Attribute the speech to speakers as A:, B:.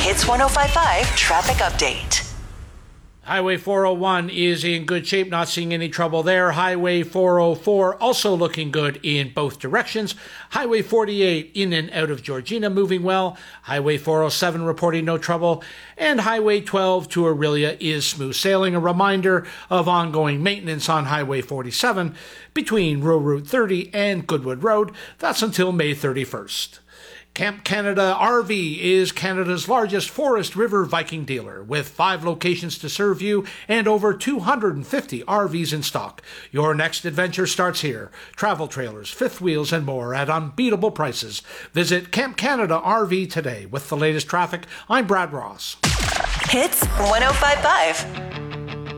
A: Hits 105.5 Traffic Update.
B: Highway 401 is in good shape, not seeing any trouble there. Highway 404 also looking good in both directions. Highway 48 in and out of Georgina moving well. Highway 407 reporting no trouble. And Highway 12 to Orillia is smooth sailing. A reminder of ongoing maintenance on Highway 47 between Rural Route 30 and Goodwood Road. That's until May 31st. Camp Canada RV is Canada's largest Forest River Viking dealer, with 5 locations to serve you and over 250 RVs in stock. Your next adventure starts here. Travel trailers, fifth wheels, and more at unbeatable prices. Visit Camp Canada RV today. With the latest traffic, I'm Brad Ross.
A: Hits 105.5.